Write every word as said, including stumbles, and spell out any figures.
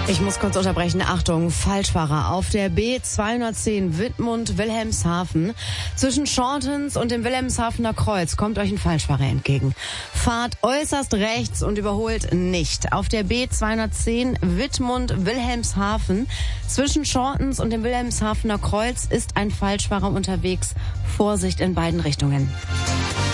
Ich muss kurz unterbrechen. Achtung, Falschfahrer. Auf der B zweihundertzehn Wittmund-Wilhelmshaven zwischen Shortens und dem Wilhelmshavener Kreuz kommt euch ein Falschfahrer entgegen. Fahrt äußerst rechts und überholt nicht. Auf der B zweihundertzehn Wittmund-Wilhelmshaven zwischen Shortens und dem Wilhelmshavener Kreuz ist ein Falschfahrer unterwegs. Vorsicht in beiden Richtungen.